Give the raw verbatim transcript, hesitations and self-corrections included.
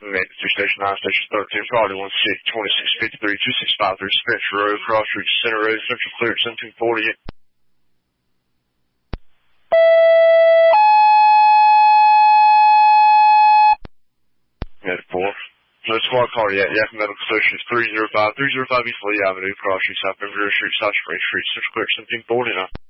two Station nine, Station thirteen, Friday one six, twenty-six fifty-three, two six five three, Spencer Road, Cross Street, Center Road, Central Clear at seventeen forty-eight. Net four. No squad car yet. Yakima Medical Associates three zero five, three zero five East Lee Avenue, Cross Street, South Bend Street, South Spring Street, Central Clear at seventeen forty-nine.